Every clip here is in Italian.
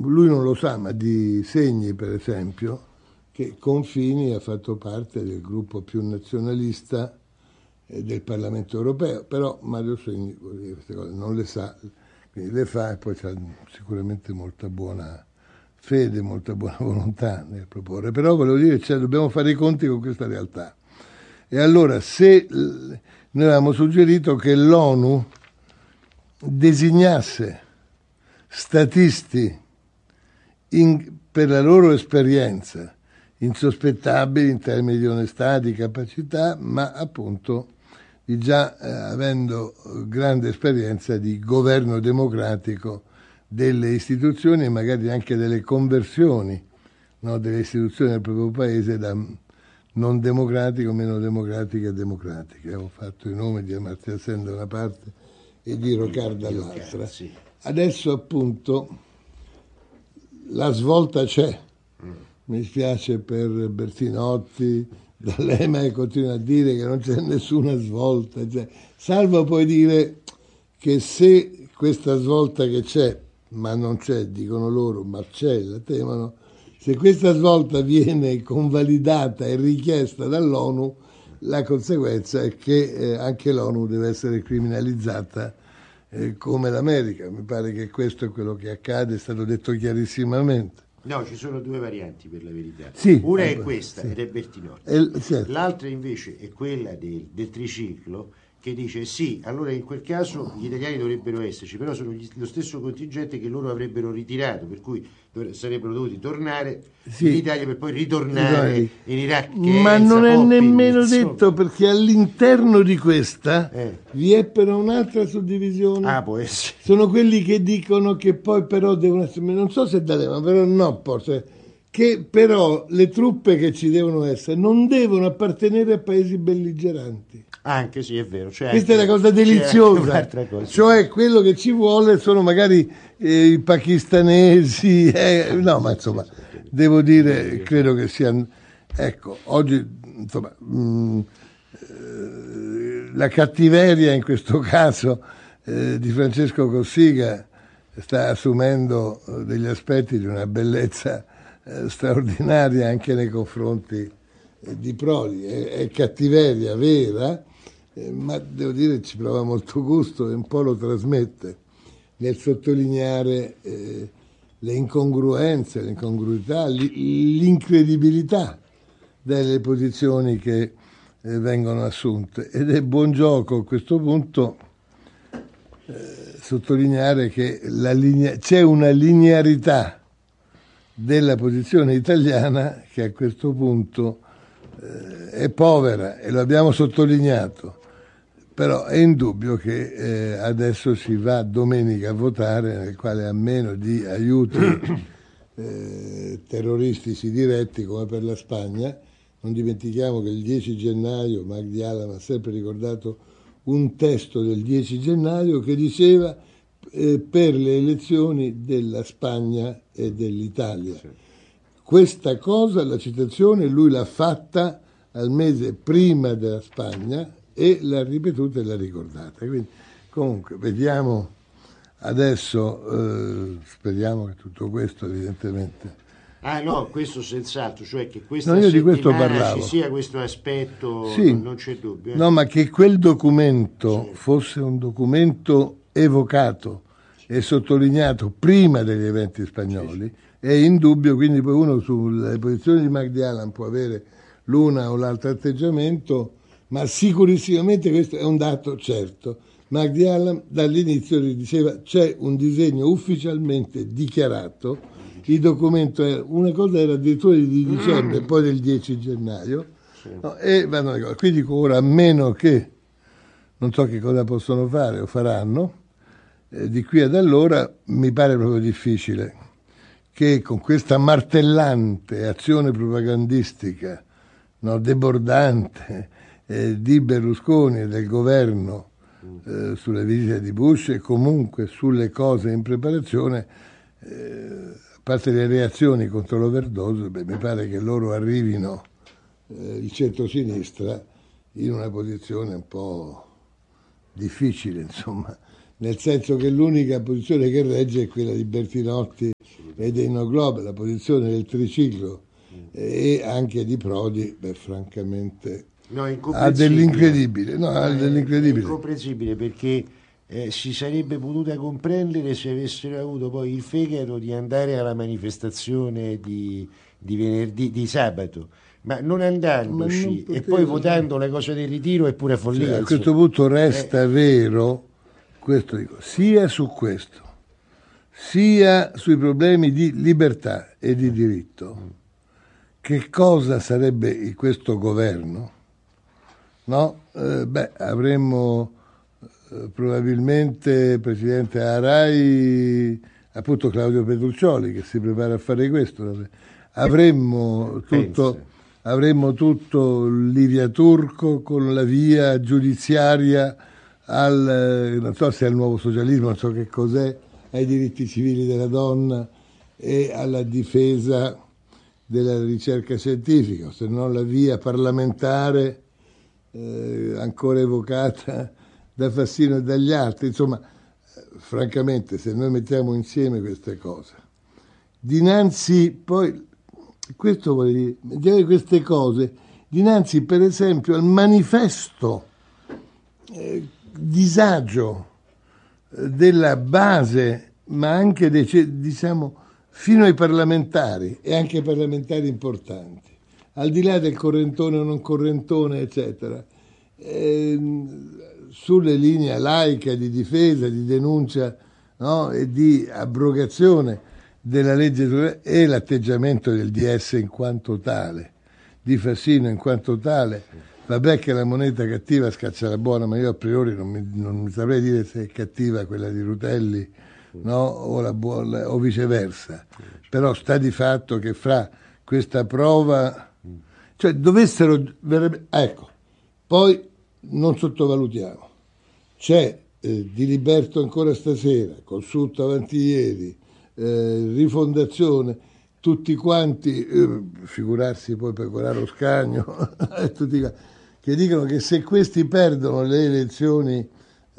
lui non lo sa, ma di Segni, per esempio, che con Fini ha fatto parte del gruppo più nazionalista del Parlamento europeo, però Mario Segni queste cose non le sa, quindi le fa e poi c'ha sicuramente molta buona fede, molta buona volontà nel proporre. Però volevo dire, cioè, dobbiamo fare i conti con questa realtà. E allora, se noi avevamo suggerito che l'ONU designasse statisti per la loro esperienza, insospettabili in termini di onestà, di capacità, ma appunto di già avendo grande esperienza di governo democratico delle istituzioni e magari anche delle conversioni, no, delle istituzioni del proprio paese da non democratico, meno democratiche a democratiche. Avevo fatto i nomi di Amartya Sen da una parte e di Rocard dall'altra. Sì. Adesso appunto la svolta c'è. Mi spiace per Bertinotti, D'Alema che continua a dire che non c'è nessuna svolta, cioè, salvo poi dire che se questa svolta che c'è, ma non c'è, dicono loro, ma c'è, la temono, se questa svolta viene convalidata e richiesta dall'ONU, la conseguenza è che anche l'ONU deve essere criminalizzata come l'America. Mi pare che questo è quello che accade, è stato detto chiarissimamente. No, ci sono due varianti per la verità. Sì, una è questa, sì. Ed è Bertinotti. Certo. L'altra invece è quella del triciclo, che dice sì, allora in quel caso gli italiani dovrebbero esserci, però sono lo stesso contingente che loro avrebbero ritirato, per cui sarebbero dovuti tornare in Italia per poi ritornare in Iraq. Ma non è nemmeno detto, perché all'interno di questa vi è però un'altra suddivisione. Ah, può essere. Sono quelli che dicono che poi però devono essere, non so se D'Alema, però no, forse, che però le truppe che ci devono essere non devono appartenere a paesi belligeranti. Anche sì, è vero. Questa è la cosa deliziosa, cioè quello che ci vuole sono magari i pakistanesi, no, ma insomma, devo dire, credo che sia, ecco, oggi, insomma, la cattiveria in questo caso di Francesco Cossiga sta assumendo degli aspetti di una bellezza straordinaria anche nei confronti di Prodi, è cattiveria vera, ma devo dire ci prova molto gusto e un po' lo trasmette nel sottolineare le incongruenze, le incongruità, l'incredibilità delle posizioni che vengono assunte. Ed è buon gioco a questo punto sottolineare che c'è una linearità della posizione italiana che a questo punto è povera, e lo abbiamo sottolineato. Però è indubbio che adesso si va domenica a votare, nel quale a meno di aiuti terroristici diretti come per la Spagna, non dimentichiamo che il 10 gennaio Magdi Allam ha sempre ricordato un testo del 10 gennaio che diceva per le elezioni della Spagna e dell'Italia. Sì. Questa cosa, la citazione, lui l'ha fatta al mese prima della Spagna e l'ha ripetuta e l'ha ricordata. Quindi, comunque, vediamo adesso, speriamo che tutto questo evidentemente... Ah no, questo senz'altro, cioè che questa io di questo ci sia questo aspetto, sì, non c'è dubbio. No, ma che quel documento fosse un documento evocato e sottolineato prima degli eventi spagnoli è indubbio, quindi poi uno sulle posizioni di Magdi Allam può avere l'una o l'altro atteggiamento, ma sicurissimamente questo è un dato certo. Magdi Allam dall'inizio diceva c'è un disegno ufficialmente dichiarato, il documento era, una cosa era addirittura di dicembre, poi del 10 gennaio, no, e vanno le cose. Quindi ora, a meno che non so che cosa possono fare o faranno, di qui ad allora mi pare proprio difficile che con questa martellante azione propagandistica, no, debordante di Berlusconi e del governo sulle visite di Bush e comunque sulle cose in preparazione, a parte le reazioni contro l'overdose, mi pare che loro arrivino, il centro-sinistra, in una posizione un po' difficile, insomma, nel senso che l'unica posizione che regge è quella di Bertinotti e dei No Globe, la posizione del triciclo e anche di Prodi, francamente ha dell'incredibile. No, ha dell'incredibile. È incomprensibile, perché si sarebbe potuta comprendere se avessero avuto poi il fegato di andare alla manifestazione di venerdì, di sabato, ma non andandoci e poi votando la cosa del ritiro è pure follia. Cioè, a questo punto resta vero, questo dico, sia su questo, sia sui problemi di libertà e di diritto. Che cosa sarebbe questo governo? No? Avremmo probabilmente presidente Arai, appunto Claudio Petruccioli, che si prepara a fare questo. Avremmo tutto Livia Turco con la via giudiziaria non so se al nuovo socialismo, non so che cos'è, ai diritti civili della donna e alla difesa della ricerca scientifica, se no la via parlamentare ancora evocata da Fassino e dagli altri. Insomma, francamente, se noi mettiamo insieme queste cose, dinanzi poi, questo vuol dire queste cose, dinanzi per esempio al manifesto disagio della base, ma anche diciamo fino ai parlamentari e anche ai parlamentari importanti, al di là del correntone o non correntone, eccetera, sulle linee laica di difesa, di denuncia, no? E di abrogazione della legge e l'atteggiamento del DS in quanto tale, di Fassino in quanto tale. Vabbè che la moneta cattiva scaccia la buona, ma io a priori non mi saprei dire se è cattiva quella di Rutelli, no? O la buona, o viceversa. Però sta di fatto che fra questa prova, cioè dovessero ecco, poi non sottovalutiamo, c'è Diliberto ancora stasera, Consulta avanti ieri, Rifondazione, tutti quanti, figurarsi poi Pecoraro Scagno, tutti quanti, che dicono che se questi perdono le elezioni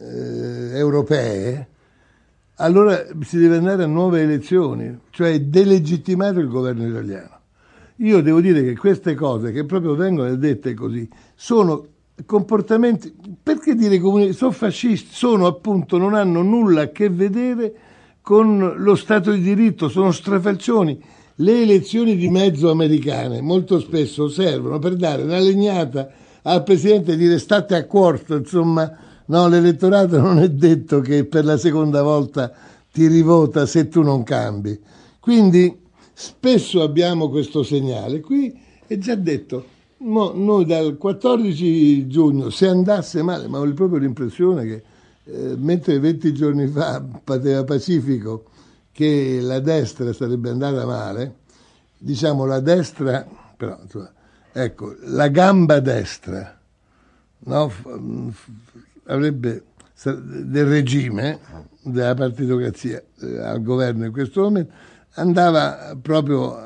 europee, allora si deve andare a nuove elezioni, cioè delegittimare il governo italiano. Io devo dire che queste cose che proprio vengono dette così sono comportamenti, perché dire comunisti, sono fascisti, sono appunto, non hanno nulla a che vedere con lo Stato di diritto, sono strafalcioni. Le elezioni di mezzo americane molto spesso servono per dare una legnata al Presidente e dire state a quarto, insomma, no, l'elettorato non è detto che per la seconda volta ti rivota se tu non cambi. Quindi spesso abbiamo questo segnale. Qui è già detto, noi dal 14 giugno, se andasse male, ma ho proprio l'impressione che mentre 20 giorni fa pateva pacifico che la destra sarebbe andata male, diciamo la destra, però insomma, ecco, la gamba destra, no, avrebbe del regime, della partitocrazia al governo in questo momento, andava proprio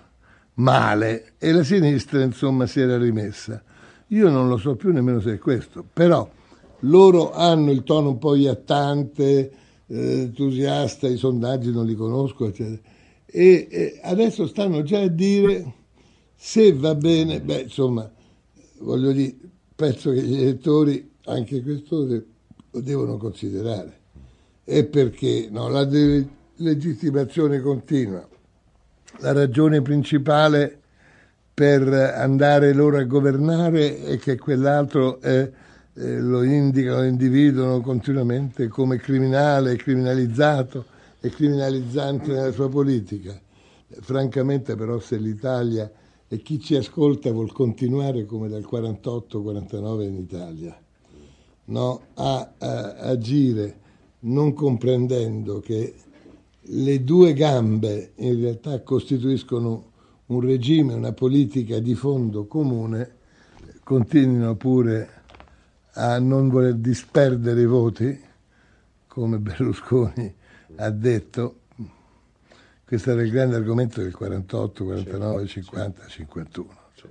male e la sinistra insomma si era rimessa. Io non lo so più nemmeno se è questo, però loro hanno il tono un po' iattante, entusiasta, i sondaggi non li conosco, eccetera. E adesso stanno già a dire se va bene, insomma, voglio dire, penso che gli elettori anche questo lo devono considerare. E perché no, la legittimazione continua. La ragione principale per andare loro a governare è che quell'altro lo indicano, lo individuano continuamente come criminale, criminalizzato e criminalizzante nella sua politica. Francamente però se l'Italia e chi ci ascolta vuol continuare come dal 48-49 in Italia, no? a agire non comprendendo che le due gambe in realtà costituiscono un regime, una politica di fondo comune, continuino pure a non voler disperdere i voti, come Berlusconi ha detto. Questo era il grande argomento del 48, 49, 50, 51.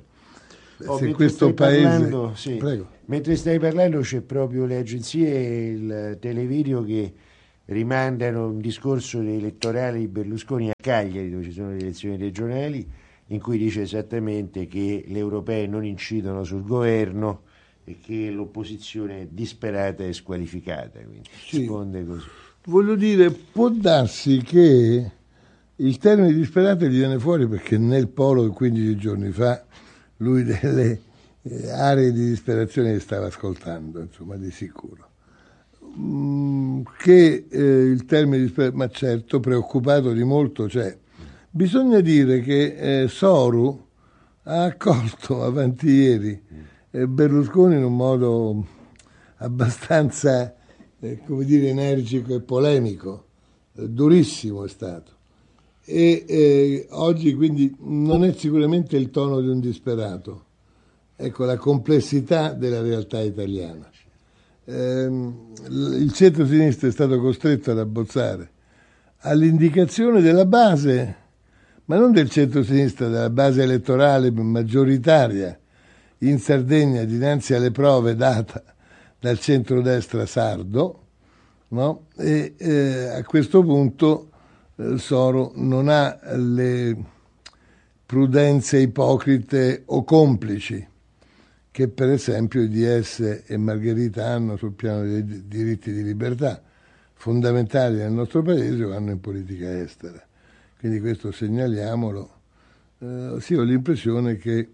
Se questo paese... Mentre stai parlando c'è proprio le agenzie e il televideo che rimandano un discorso elettorale di Berlusconi a Cagliari, dove ci sono le elezioni regionali, in cui dice esattamente che le europee non incidono sul governo e che l'opposizione è disperata e squalificata, quindi Sì. risponde così. Voglio dire, può darsi che il termine disperata gli viene fuori perché nel Polo 15 giorni fa lui delle aree di disperazione le stava ascoltando, insomma, di sicuro. Che il termine disperata, ma certo, preoccupato di molto c'è. Bisogna dire che Soru ha accolto avanti ieri Berlusconi in un modo abbastanza, come dire, energico e polemico, durissimo è stato. E oggi quindi non è sicuramente il tono di un disperato, ecco la complessità della realtà italiana. Il centro-sinistra è stato costretto ad abbozzare all'indicazione della base, ma non del centro-sinistra, della base elettorale maggioritaria in Sardegna dinanzi alle prove date dal centrodestra sardo, no? E a questo punto Soro non ha le prudenze ipocrite o complici che per esempio i DS e Margherita hanno sul piano dei diritti di libertà fondamentali nel nostro paese o hanno in politica estera. Quindi questo segnaliamolo. Sì, ho l'impressione che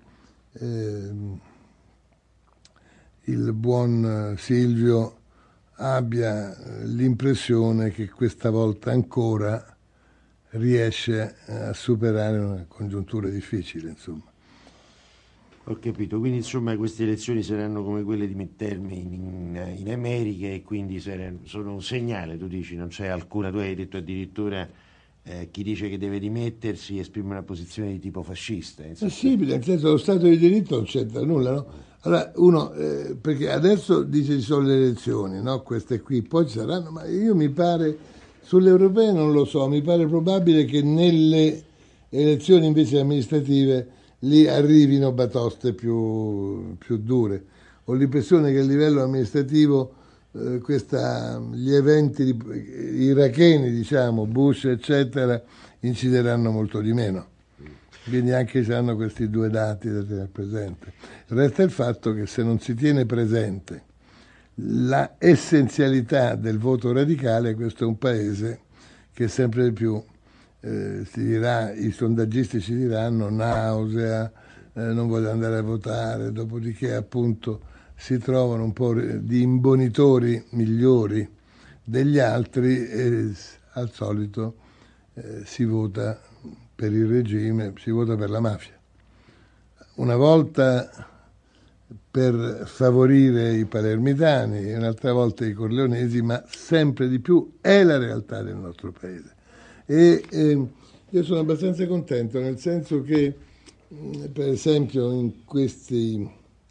il buon Silvio abbia l'impressione che questa volta ancora riesce a superare una congiuntura difficile, insomma. Ho capito, quindi insomma queste elezioni saranno come quelle di midterm in America e quindi sono un segnale, tu dici, non c'è alcuna, tu hai detto addirittura chi dice che deve dimettersi esprime una posizione di tipo fascista. Sì, nel senso lo Stato di diritto non c'entra nulla, no? Allora uno, perché adesso dice ci sono le elezioni, no? Queste qui, poi ci saranno, ma io mi pare, sulle europee non lo so, mi pare probabile che nelle elezioni invece amministrative lì arrivino batoste più dure. Ho l'impressione che a livello amministrativo gli eventi iracheni, diciamo, Bush eccetera, incideranno molto di meno. Quindi anche se hanno questi due dati da tenere presente. Resta il fatto che se non si tiene presente la essenzialità del voto radicale, questo è un paese che sempre di più si dirà, i sondaggisti ci diranno nausea, non voglio andare a votare, dopodiché appunto si trovano un po' di imbonitori migliori degli altri e al solito si vota per il regime, si vota per la mafia. Una volta per favorire i palermitani e un'altra volta i corleonesi, ma sempre di più è la realtà del nostro paese. E io sono abbastanza contento, nel senso che, per esempio, in questi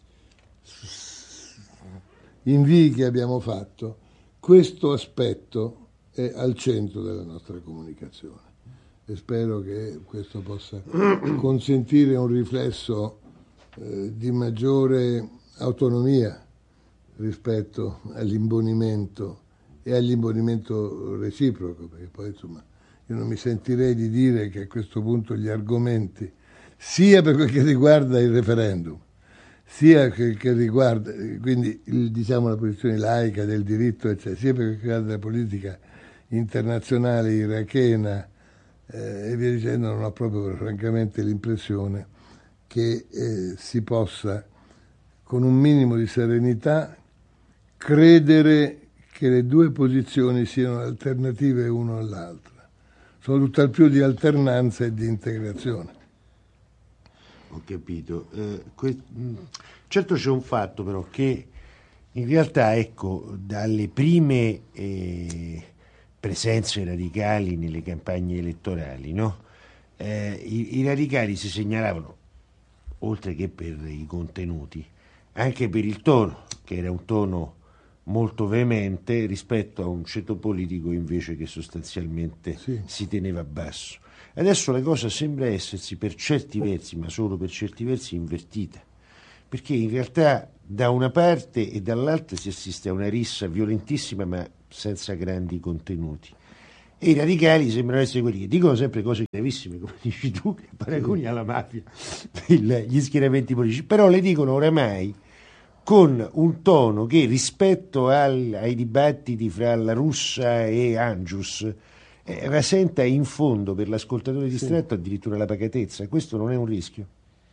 invii che abbiamo fatto, questo aspetto è al centro della nostra comunicazione e spero che questo possa consentire un riflesso di maggiore autonomia rispetto all'imbonimento e all'imbonimento reciproco, perché poi insomma io non mi sentirei di dire che a questo punto gli argomenti, sia per quel che riguarda il referendum, sia che riguarda quindi diciamo la posizione laica del diritto, eccetera, sia per quel che riguarda la politica internazionale irachena e via dicendo, non ho proprio francamente l'impressione che si possa con un minimo di serenità credere che le due posizioni siano alternative l'una all'altra. Sono tutt'al più di alternanza e di integrazione. Ho capito. Certo c'è un fatto però che in realtà, ecco, dalle prime presenze radicali nelle campagne elettorali, no? I radicali si segnalavano, oltre che per i contenuti, anche per il tono, che era un tono molto veemente rispetto a un ceto politico invece che sostanzialmente si teneva basso. Adesso la cosa sembra essersi per certi versi, ma solo per certi versi, invertita, perché in realtà da una parte e dall'altra si assiste a una rissa violentissima ma senza grandi contenuti. E i radicali sembrano essere quelli che dicono sempre cose gravissime, come dici tu, che paragoni alla mafia, gli schieramenti politici, però le dicono oramai con un tono che rispetto ai dibattiti fra La Russa e Angius rasenta in fondo per l'ascoltatore distratto addirittura la pacatezza. Questo non è un rischio?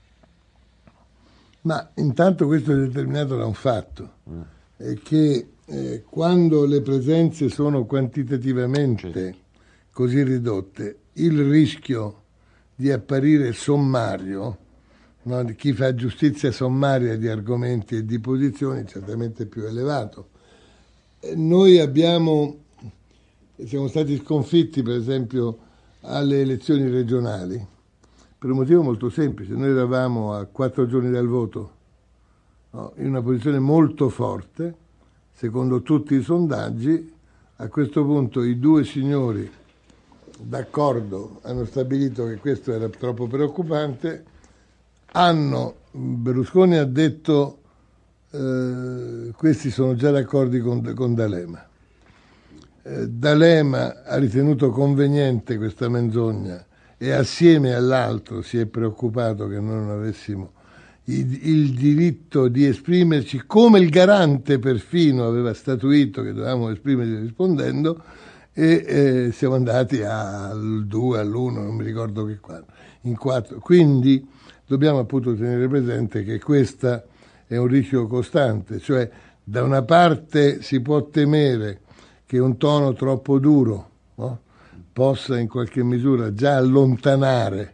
Ma intanto questo è determinato da un fatto, è che quando le presenze sono quantitativamente così ridotte, il rischio di apparire sommario, no, di chi fa giustizia sommaria di argomenti e di posizioni, è certamente più elevato. Noi siamo stati sconfitti, per esempio, alle elezioni regionali, per un motivo molto semplice. Noi eravamo a 4 giorni dal voto, no, in una posizione molto forte, secondo tutti i sondaggi. A questo punto i due signori d'accordo hanno stabilito che questo era troppo preoccupante. Berlusconi ha detto questi sono già d'accordo con D'Alema. D'Alema ha ritenuto conveniente questa menzogna e assieme all'altro si è preoccupato che noi non avessimo il diritto di esprimerci, come il garante perfino aveva statuito che dovevamo esprimerci rispondendo, e siamo andati al 2, all'1, non mi ricordo che quando, in 4. Quindi dobbiamo appunto tenere presente che questo è un rischio costante, cioè da una parte si può temere che un tono troppo duro, no, possa in qualche misura già allontanare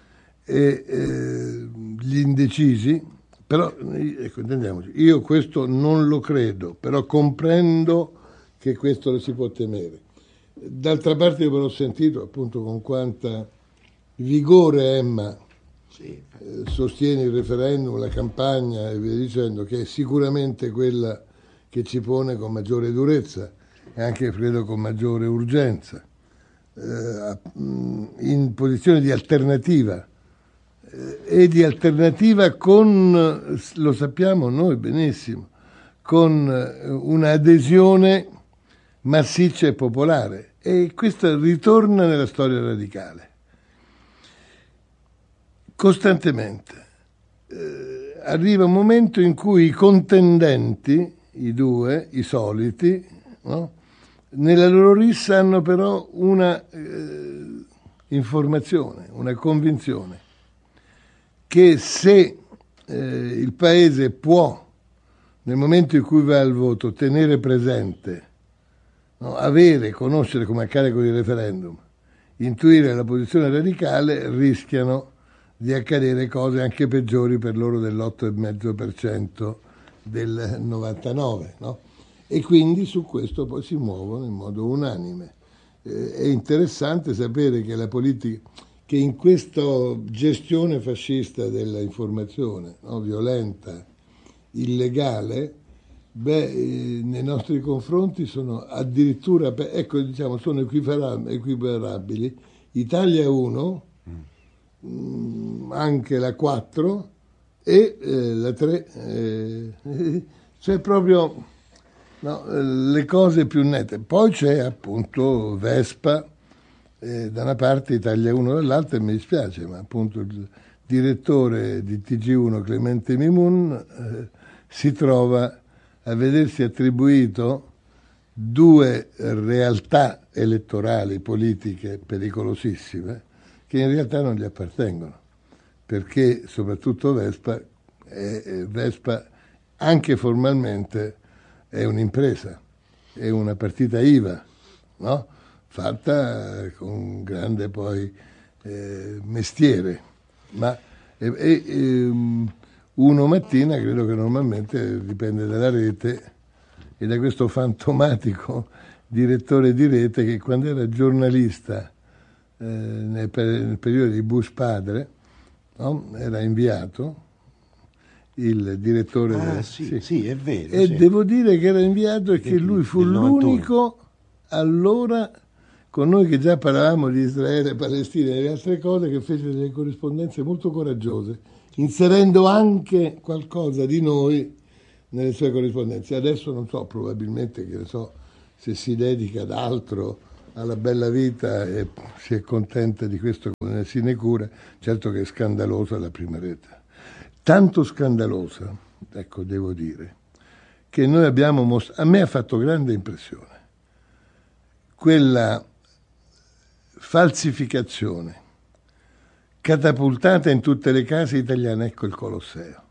gli indecisi, però ecco, intendiamoci, io questo non lo credo, però comprendo che questo lo si può temere. D'altra parte io però ho sentito appunto con quanta vigore Emma sostiene il referendum, la campagna e via dicendo, che è sicuramente quella che ci pone con maggiore durezza e anche credo con maggiore urgenza, in posizione di alternativa, e di alternativa con, lo sappiamo noi benissimo, con un'adesione massiccia e popolare, e questo ritorna nella storia radicale costantemente. Arriva un momento in cui i contendenti, i due, i soliti, no, nella loro rissa hanno però una informazione, una convinzione, che se il Paese può, nel momento in cui va al voto, tenere presente, no, avere, conoscere, come accade con il referendum, intuire la posizione radicale, rischiano di accadere cose anche peggiori per loro dell'8,5% del 99, no? E quindi su questo poi si muovono in modo unanime. È interessante sapere che la politica, che in questa gestione fascista dell'informazione, no, violenta, illegale, nei nostri confronti sono addirittura, ecco, diciamo, sono equiparabili Italia 1, anche la 4 e la 3, cioè proprio, no, le cose più nette. Poi c'è appunto Vespa da una parte, Italia 1 dall'altra, e mi dispiace, ma appunto il direttore di TG1 Clemente Mimun si trova a vedersi attribuito 2 realtà elettorali politiche pericolosissime che in realtà non gli appartengono, perché soprattutto Vespa anche formalmente è un'impresa, è una partita IVA, no? Fatta con grande poi mestiere, ma uno mattina, credo che normalmente dipende dalla rete e da questo fantomatico direttore di rete che quando era giornalista nel periodo di Bush padre, no, era inviato il direttore sì, è vero, e devo dire che era inviato e che lui fu l'unico allora, con noi che già parlavamo di Israele, Palestina e altre cose, che fece delle corrispondenze molto coraggiose, inserendo anche qualcosa di noi nelle sue corrispondenze. Adesso non so, probabilmente, che ne so, se si dedica ad altro, alla bella vita, e si è contenta di questo come sinecura, certo che è scandalosa la prima rete. Tanto scandalosa, ecco, devo dire, che noi abbiamo mostrato, a me ha fatto grande impressione quella falsificazione catapultata in tutte le case italiane, ecco il Colosseo,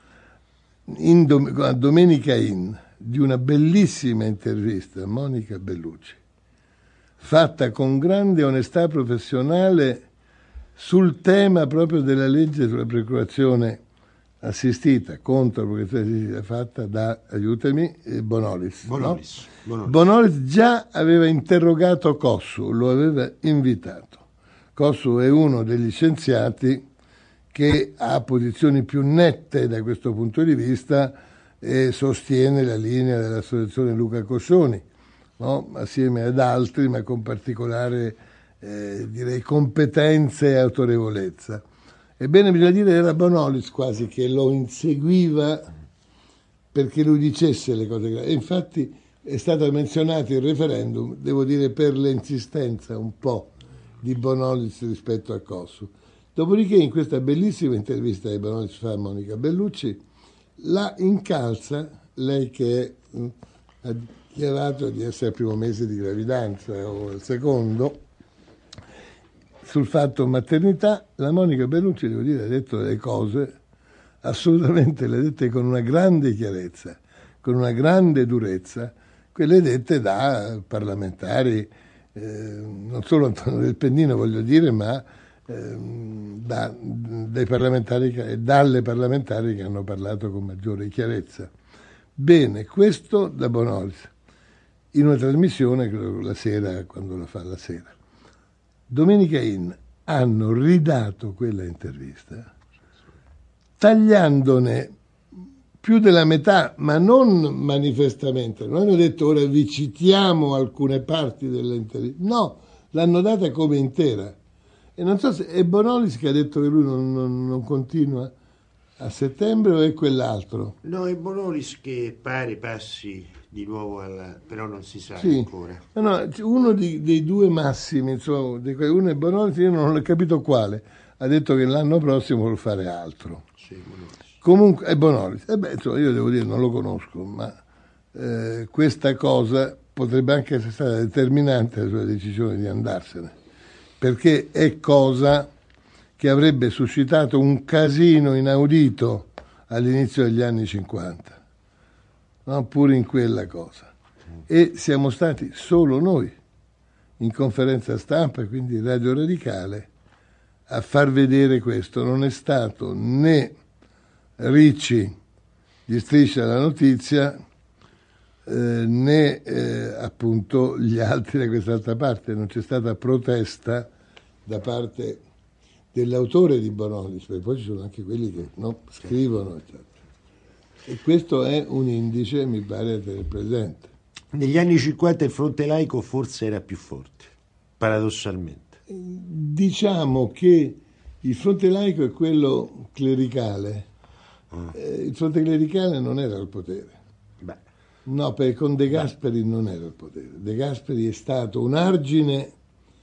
a Domenica Inn, di una bellissima intervista a Monica Bellucci, fatta con grande onestà professionale sul tema proprio della legge sulla procurazione assistita, contro la procurazione assistita, fatta da, aiutami, Bonolis. Bonolis, no? Bonolis. Bonolis già aveva interrogato Cossu, lo aveva invitato. Cossu è uno degli scienziati che ha posizioni più nette da questo punto di vista e sostiene la linea dell'associazione Luca Coscioni, no? Assieme ad altri, ma con particolare direi competenze e autorevolezza. Ebbene, bisogna dire, era Bonolis quasi che lo inseguiva perché lui dicesse le cose gravi. E infatti è stato menzionato il referendum, devo dire, per l'insistenza un po' di Bonolis rispetto a Cossu. Dopodiché, in questa bellissima intervista che Bonolis fa a Monica Bellucci, la incalza, lei che ha dichiarato di essere al primo mese di gravidanza o al secondo, sul fatto maternità, la Monica Bellucci, devo dire, ha detto delle cose assolutamente, le ha dette con una grande chiarezza, con una grande durezza, quelle dette da parlamentari, non solo Antonio Del Pennino voglio dire, ma dai parlamentari e dalle parlamentari che hanno parlato con maggiore chiarezza. Bene, questo da Bonolis, in una trasmissione, credo la sera, quando la fa la sera. Domenica Inn hanno ridato quella intervista, tagliandone più della metà, ma non manifestamente. Non hanno detto ora vi citiamo alcune parti dell'intervista. No, l'hanno data come intera. E non so se è Bonolis che ha detto che lui non continua a settembre o è quell'altro? No, è Bonolis che pare passi di nuovo però non si sa sì. ancora. No, uno dei due massimi, insomma, uno è Bonolis, io non ho capito quale, ha detto che l'anno prossimo vuole fare altro. Sì, Bonolis. Comunque è Bonolis. Insomma, io devo dire, non lo conosco, ma questa cosa potrebbe anche essere stata determinante la sua decisione di andarsene, perché è cosa che avrebbe suscitato un casino inaudito all'inizio degli anni 50, no? Pure in quella cosa. E siamo stati solo noi, in conferenza stampa, quindi Radio Radicale, a far vedere questo. Non è stato né Ricci di Striscia la Notizia, né appunto gli altri da quest'altra parte. Non c'è stata protesta da parte dell'autore di Bonolis, perché poi ci sono anche quelli che scrivono, eccetera. E questo è un indice, mi pare, da tenere presente. Negli anni 50 il fronte laico forse era più forte, paradossalmente. Diciamo che il fronte laico è quello clericale. Il fronte clericale non era al potere. Beh. No, perché con De Gasperi non era al potere. De Gasperi è stato un argine,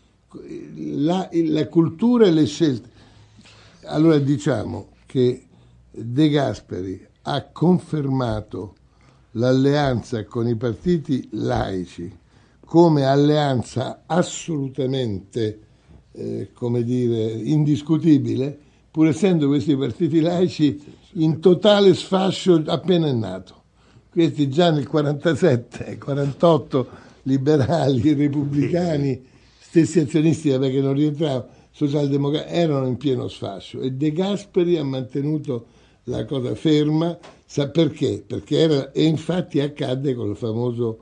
la cultura e le scelte. Allora diciamo che De Gasperi ha confermato l'alleanza con i partiti laici come alleanza assolutamente, come dire, indiscutibile, pur essendo questi partiti laici in totale sfascio appena nato. Questi già nel 47, 48, liberali, repubblicani, stessi azionisti, perché non rientravano, socialdemocratici, erano in pieno sfascio. E De Gasperi ha mantenuto la cosa ferma. Sa perché? Perché era, e infatti accadde con il famoso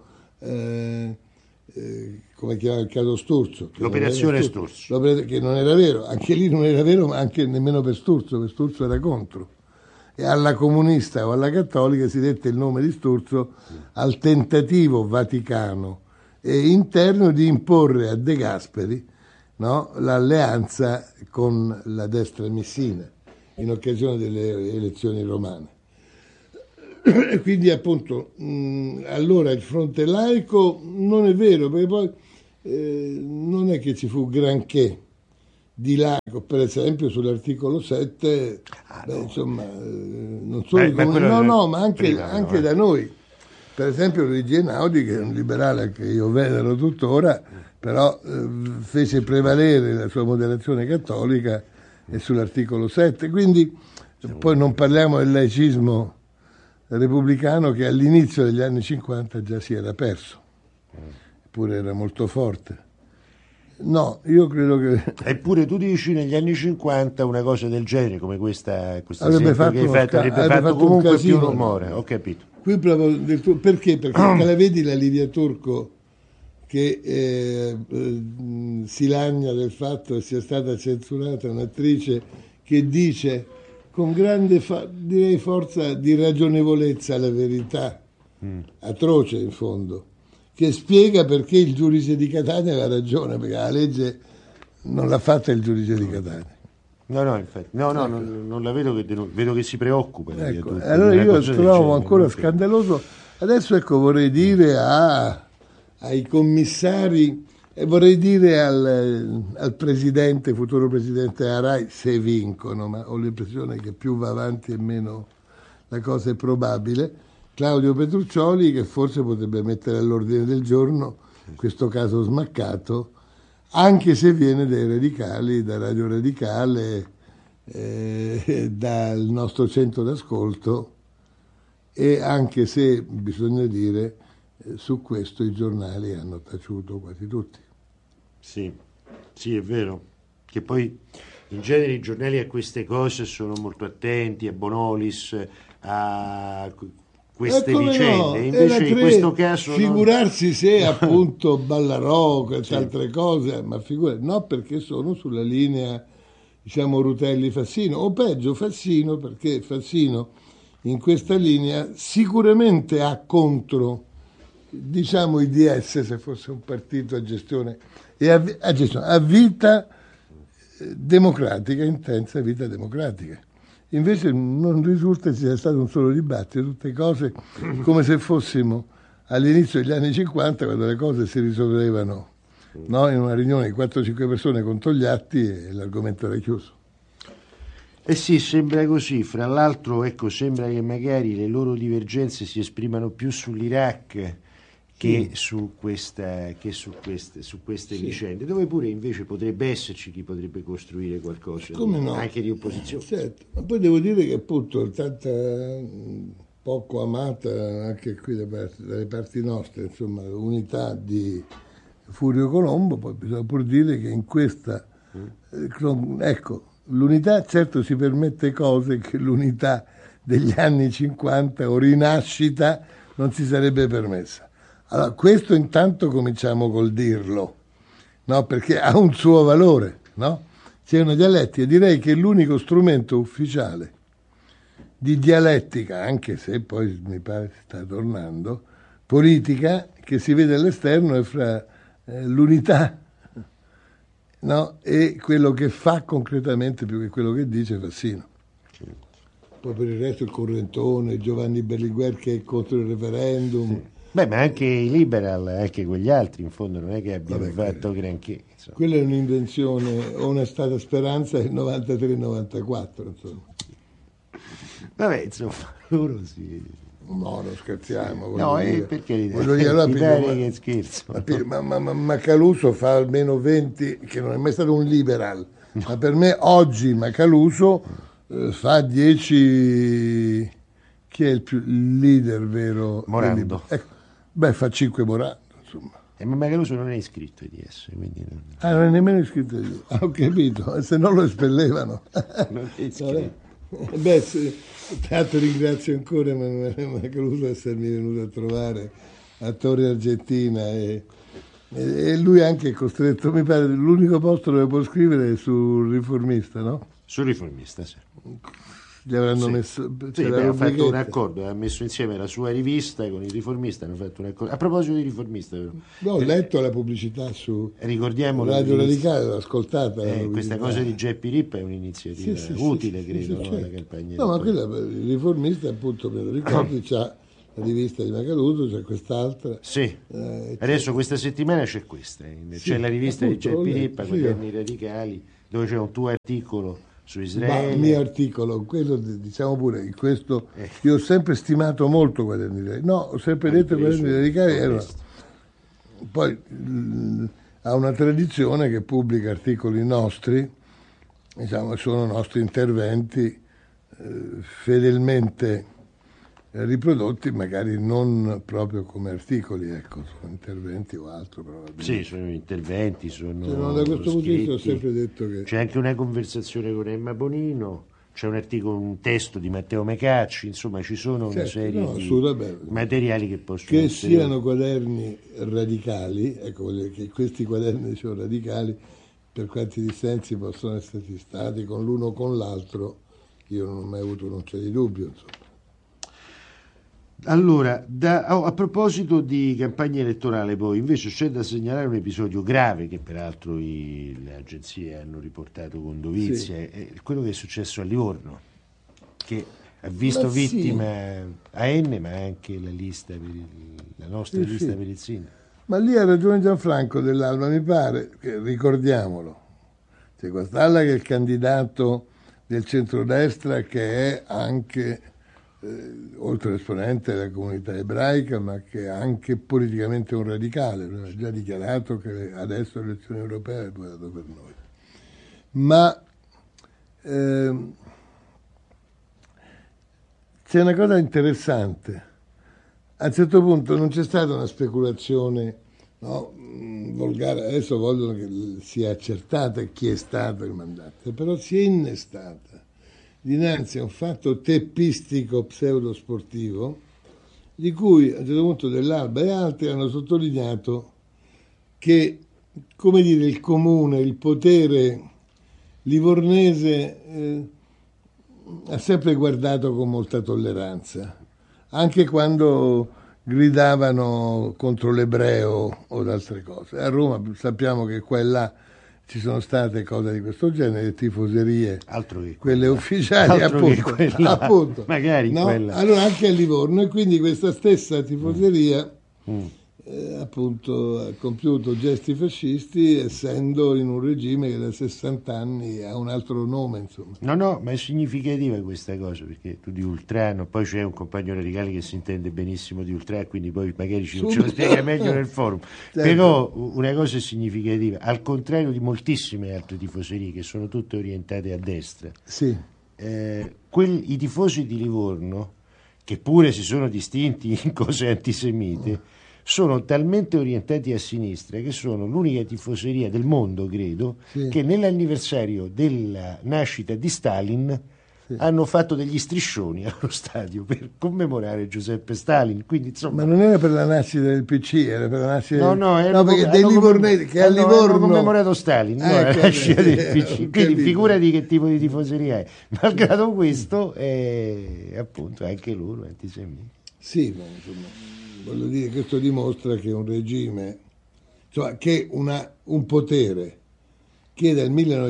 come chiamava il caso Sturzo, l'operazione Sturzo, che non era vero, anche lì non era vero, ma anche nemmeno per Sturzo era contro. E alla comunista o alla cattolica si dette il nome di Sturzo al tentativo vaticano e interno di imporre a De Gasperi, no, l'alleanza con la destra missina in occasione delle elezioni romane. E quindi appunto allora il fronte laico non è vero, perché poi non è che ci fu granché di laico, per esempio sull'articolo 7, no. insomma, non solo ma anche da noi. Per esempio Luigi Einaudi, che è un liberale che io venero tuttora, però fece prevalere la sua moderazione cattolica e sull'articolo 7. Quindi poi non parliamo del laicismo repubblicano che all'inizio degli anni 50 già si era perso, eppure era molto forte. No, io credo che... Eppure tu dici negli anni 50 una cosa del genere, come questa avrebbe fatto comunque più rumore, ho capito. Qui proprio perché? Perché la vedi la Livia Turco che si lagna del fatto che sia stata censurata un'attrice che dice con grande direi forza di ragionevolezza la verità, atroce in fondo, che spiega perché il giudice di Catania aveva ragione, perché la legge non l'ha fatta il giudice di Catania. No, infatti, non la vedo vedo che si preoccupa. Ecco, allora io trovo ancora scandaloso. Adesso vorrei dire ai commissari e vorrei dire al presidente, futuro presidente della RAI, se vincono, ma ho l'impressione che più va avanti e meno la cosa è probabile, Claudio Petruccioli, che forse potrebbe mettere all'ordine del giorno questo caso smaccato, anche se viene dai radicali, da Radio Radicale, dal nostro centro d'ascolto, e anche se bisogna dire su questo i giornali hanno taciuto quasi tutti. Sì, è vero, che poi in genere i giornali a queste cose sono molto attenti, a Bonolis, a queste vicende, invece in questo caso figurarsi se appunto Ballarò e altre cose, ma no, perché sono sulla linea, diciamo, Rutelli-Fassino, o peggio Fassino, perché Fassino in questa linea sicuramente ha contro, diciamo, i DS, se fosse un partito a gestione e a vita democratica, intensa vita democratica. Invece non risulta ci sia stato un solo dibattito, tutte cose come se fossimo all'inizio degli anni 50, quando le cose si risolvevano, no? In una riunione di 4-5 persone con Togliatti e l'argomento era chiuso. Eh sì, sembra così. Fra l'altro, ecco, sembra che magari le loro divergenze si esprimano più sull'Iraq che su queste vicende, dove pure invece potrebbe esserci chi potrebbe costruire qualcosa anche di opposizione. Certo, ma poi devo dire che appunto tanta poco amata anche qui dalle parti nostre, insomma, l'unità di Furio Colombo, poi bisogna pur dire che in questa ecco, l'unità certo si permette cose che l'unità degli anni 50 o Rinascita non si sarebbe permessa. Allora, questo intanto cominciamo col dirlo, no? Perché ha un suo valore, no? C'è una dialettica, direi che l'unico strumento ufficiale di dialettica, anche se poi mi pare sta tornando, politica, che si vede all'esterno è fra l'unità, no? E quello che fa concretamente più che quello che dice Fassino. Poi per il resto il Correntone, Giovanni Berlinguer che è contro il referendum. Sì. Beh, ma anche i liberal, anche quegli altri, in fondo non è che abbiano fatto granché. Insomma. Quella è un'invenzione o una stata speranza del 93-94, insomma. Vabbè, insomma, loro sì. No, non scherziamo. No, perché che scherzo. Ma Caluso fa almeno 20, che non è mai stato un liberal, ma per me oggi Macaluso fa 10. Chi è il leader vero? Morando. Ecco. Beh, fa 5 Morando, insomma. Ma Macaluso non è iscritto ai DS, quindi non... non è nemmeno iscritto ai DS. Ho capito, se no lo espellevano. Non è iscritto. Beh, tanto ringrazio ancora Emanuele Macaluso di essermi venuto a trovare a Torre Argentina e lui anche è costretto, mi pare, l'unico posto dove può scrivere è sul Riformista, no? Sul Riformista, sì. gli avranno Sì. messo Sì, c'è la ha fatto un rubrichetta. accordo, ha messo insieme la sua rivista con il Riformista, hanno fatto un accordo. A proposito di Riformista, però, No, ho letto la pubblicità su ricordiamo Radio Radicale, l'ho ascoltata. questa cosa di Geppi Rippa è un'iniziativa utile, credo, no, alla campagna No, ma elettorale. quella, il Riformista, appunto, me lo ricordi, c'ha la rivista di Macaluso, c'è quest'altra. Sì, c'è- adesso questa settimana c'è questa, c'è la rivista appunto, di l'ho Geppi letto, Rippa, sì. Quaderni Radicali, dove c'è un tuo articolo su Ma Israele. il mio articolo, quello diciamo pure, in questo, io ho sempre stimato molto Quaderni Radicali. No, ho sempre detto che Quaderni Radicali erano. Poi ha una tradizione che pubblica articoli nostri, diciamo, sono nostri interventi fedelmente riprodotti, magari non proprio come articoli, ecco, sono interventi o altro probabilmente. Sì, sono interventi, sono Cioè, da questo punto di vista ho scritti. sempre detto che C'è anche una conversazione con Emma Bonino, c'è un articolo, un testo di Matteo Mecacci, insomma ci sono una certo, serie no, di assolutamente. materiali che possono Che essere siano quaderni radicali, ecco, voglio dire che questi quaderni sono radicali, per quanti dissensi possono esserci stati con l'uno o con l'altro, io non ho mai avuto un c'è di dubbio, insomma. Allora, a proposito di campagna elettorale, poi invece c'è da segnalare un episodio grave che peraltro le agenzie hanno riportato con dovizia, è quello che è successo a Livorno, che ha visto Ma sì. vittima AN, ma anche la lista la nostra Sì, lista sì. per il sindaco. Ma lì ha ragione Gianfranco dell'Alba, mi pare, che ricordiamolo, c'è Guastalla che è il candidato del centrodestra che è anche, oltre all'esponente della comunità ebraica, ma che è anche politicamente un radicale, lui ha già dichiarato che adesso le elezioni europee è votato per noi. Ma c'è una cosa interessante. A un certo punto non c'è stata una speculazione, no, volgare, adesso vogliono che sia accertata chi è stato il mandante, però si è innestata dinanzi a un fatto teppistico pseudosportivo di cui a un certo punto dell'Alba e altri hanno sottolineato che, come dire, il comune, il potere livornese ha sempre guardato con molta tolleranza, anche quando gridavano contro l'ebreo o altre cose. A Roma sappiamo che qua e là ci sono state cose di questo genere, tifoserie, Altro che quelle ufficiali, altro che appunto, quella. appunto. Magari No? quella. Allora anche a Livorno, e quindi questa stessa tifoseria appunto ha compiuto gesti fascisti, essendo in un regime che da 60 anni ha un altro nome, insomma. No, ma è significativa questa cosa, perché tu di Ultrano, poi c'è un compagno radicale che si intende benissimo di Ultrano, quindi poi magari ce lo spiega meglio nel forum. Certo. Però una cosa è significativa, al contrario di moltissime altre tifoserie che sono tutte orientate a destra, Sì. i tifosi di Livorno, che pure si sono distinti in cose antisemite, sono talmente orientati a sinistra che sono l'unica tifoseria del mondo, credo, Sì. che nell'anniversario della nascita di Stalin hanno fatto degli striscioni allo stadio per commemorare Giuseppe Stalin. Quindi, insomma, Ma non era per la nascita del PC, era per la nascita no, perché dei livornesi che a Livorno hanno commemorato Stalin, no, la nascita del PC. ho Quindi capito. figurati che tipo di tifoseria è. Malgrado questo, appunto, anche loro antisemiti. Sì, ma insomma, voglio dire, questo dimostra che un regime, cioè che un potere che dal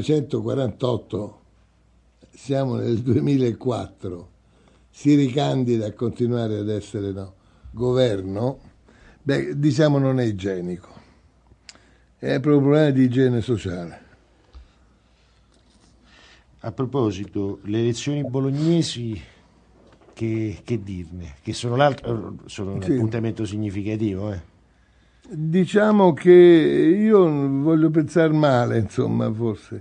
1948, siamo nel 2004, si ricandida a continuare ad essere governo, beh, diciamo non è igienico, è proprio un problema di igiene sociale. A proposito, le elezioni bolognesi, che dirne? Che sono sono un appuntamento significativo, Diciamo che io voglio pensare male, insomma, forse.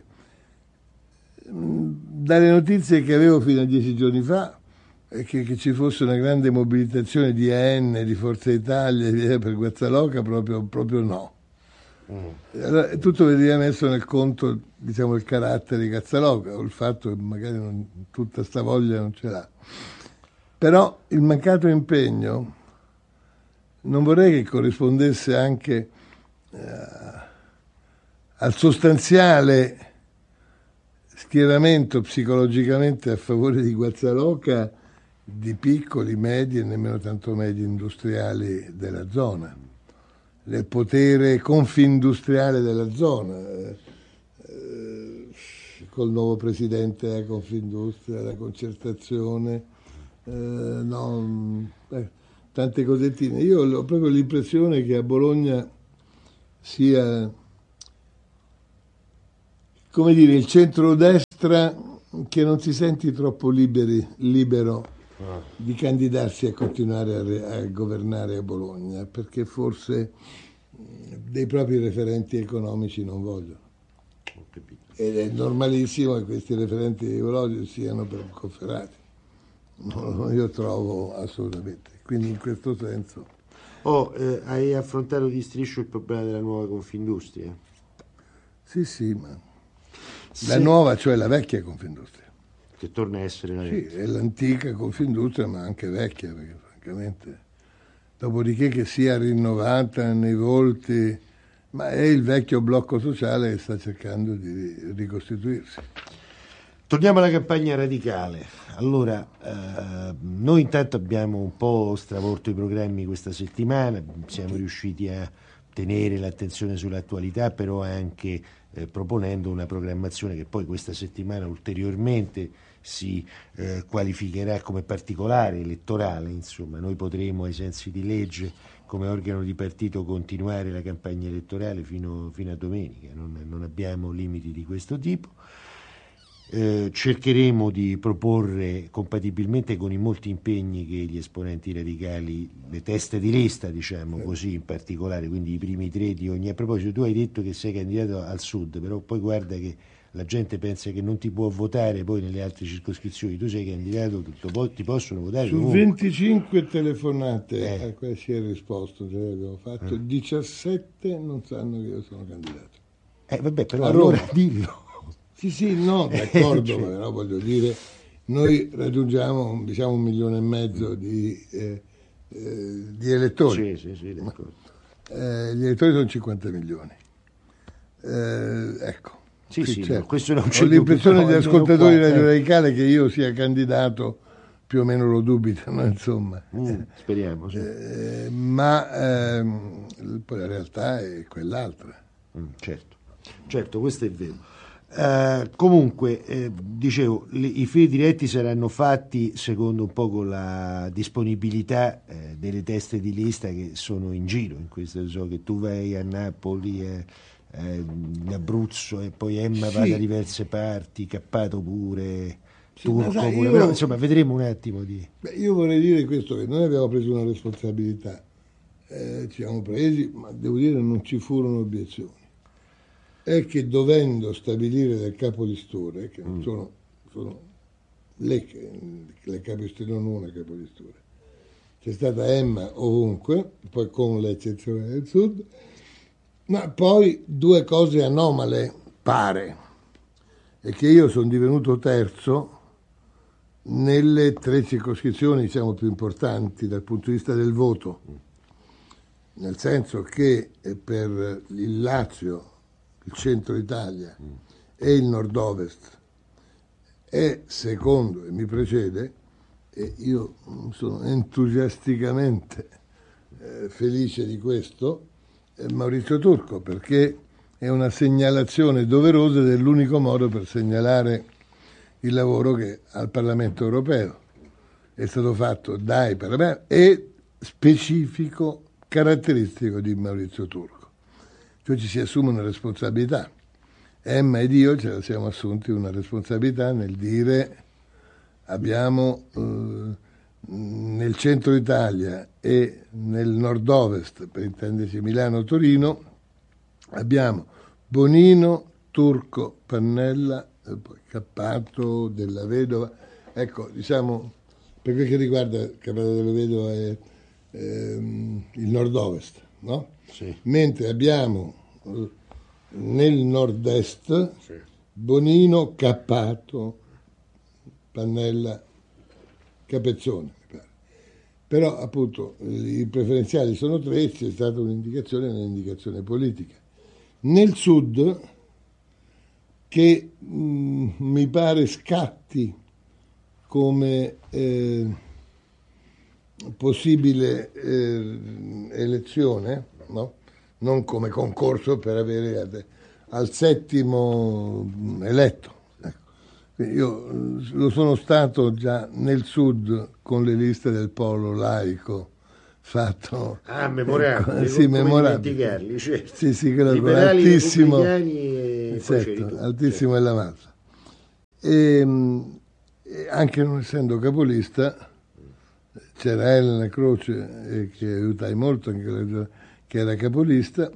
Dalle notizie che avevo fino a 10 giorni fa, che ci fosse una grande mobilitazione di AN, di Forza Italia per Guazzaloca, proprio no. Allora, tutto veniva messo nel conto, diciamo, il carattere di Guazzaloca, o il fatto che magari tutta sta voglia non ce l'ha. Però il mancato impegno non vorrei che corrispondesse anche al sostanziale schieramento psicologicamente a favore di Guazzaloca di piccoli, medi e nemmeno tanto medi industriali della zona, del potere confindustriale della zona, col nuovo presidente della Confindustria, la concertazione, tante cosettine. Io ho proprio l'impressione che a Bologna sia, come dire, il centrodestra che non si senti troppo libero di candidarsi a continuare a governare a Bologna, perché forse dei propri referenti economici non vogliono. Ed è normalissimo che questi referenti economici siano per cofferati. Io trovo assolutamente. Quindi in questo senso. Hai affrontato di striscio il problema della nuova Confindustria? Sì, ma la nuova, cioè la vecchia Confindustria. Che torna a essere la vecchia. Sì, è l'antica Confindustria, ma anche vecchia, perché francamente, dopodiché che sia rinnovata nei volti, ma è il vecchio blocco sociale che sta cercando di ricostituirsi. Torniamo alla campagna radicale. Allora, noi intanto abbiamo un po' stravolto i programmi questa settimana, siamo riusciti a tenere l'attenzione sull'attualità, però anche proponendo una programmazione che poi questa settimana ulteriormente si qualificherà come particolare elettorale. Insomma, noi potremo ai sensi di legge come organo di partito continuare la campagna elettorale fino a domenica, non abbiamo limiti di questo tipo. Cercheremo di proporre, compatibilmente con i molti impegni che gli esponenti radicali, le teste di lista, diciamo così, in particolare, quindi i primi tre di ogni. A proposito, tu hai detto che sei candidato al sud, però poi guarda che la gente pensa che non ti può votare poi nelle altre circoscrizioni. Tu sei candidato, ti possono votare su comunque. 25 telefonate a cui si è risposto, cioè abbiamo fatto 17 non sanno che io sono candidato. Vabbè, però allora dillo. Sì, no, d'accordo, ma però voglio dire, noi raggiungiamo, diciamo, 1,5 milioni di elettori. Sì, d'accordo. Gli elettori sono 50 milioni. Ecco. Sì, certo. Questo non c'è. Ho l'impressione degli ascoltatori di Radio Radicale che io sia candidato, più o meno lo dubitano, insomma. Speriamo, sì. Ma poi la realtà è quell'altra. Certo, questo è vero. Comunque, dicevo, i fili diretti saranno fatti secondo un po' con la disponibilità delle teste di lista che sono in giro. In questo so che tu vai a Napoli, in Abruzzo, e poi Emma va da diverse parti, Cappato pure, Turco pure. Però insomma vedremo un attimo di. Io vorrei dire questo, che noi abbiamo preso una responsabilità, ci siamo presi, ma devo dire non ci furono obiezioni. È che dovendo stabilire del capolistore, che non sono le capolistore, non una capolistore, c'è stata Emma ovunque, poi con l'eccezione del sud, ma poi due cose anomale, pare, è che io sono divenuto terzo nelle 3 circoscrizioni, diciamo, più importanti dal punto di vista del voto, nel senso che per il Lazio, il centro Italia e il nord-ovest è secondo e mi precede, e io sono entusiasticamente felice di questo, Maurizio Turco, perché è una segnalazione doverosa dell'unico modo per segnalare il lavoro che al Parlamento europeo è stato fatto dai parlamenti e specifico, caratteristico di Maurizio Turco. Cioè ci si assume una responsabilità. Emma ed io ce la siamo assunti una responsabilità nel dire abbiamo nel centro Italia e nel nord-ovest, per intenderci Milano-Torino, abbiamo Bonino, Turco, Pannella, Cappato, Della Vedova. Ecco, diciamo, per quel che riguarda Cappato della Vedova è il nord-ovest, no? Sì. Mentre abbiamo nel nord-est Bonino, Cappato, Pannella, Capezzone, mi pare. Però appunto i preferenziali sono 3, c'è stata un'indicazione politica. Nel sud, che mi pare scatti come possibile elezione, no? Non come concorso per avere al settimo eletto. Ecco. Io lo sono stato già nel sud con le liste del Polo Laico fatto memorabile, sì, non memorabile. Certo. Sì, quello Liberali, con altissimo, e certo, altissimo certo. nella massa. E anche non essendo capolista, c'era Elena Croce che aiutai molto, anche che era capolista,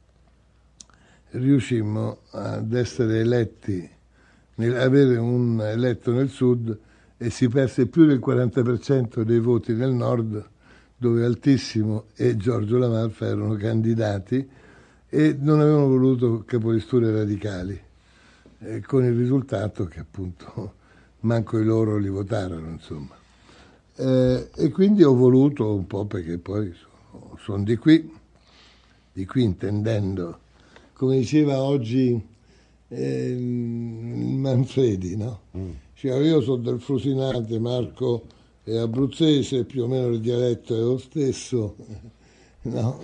riuscimmo ad essere eletti, avere un eletto nel sud, e si perse più del 40% dei voti nel nord, dove Altissimo e Giorgio La Malfa erano candidati e non avevano voluto capolisture radicali, con il risultato che appunto manco i loro li votarono, insomma. E quindi ho voluto un po', perché poi sono di qui intendendo, come diceva oggi Manfredi, no? Cioè, io sono del Frusinate, Marco è abruzzese, più o meno il dialetto è lo stesso, no?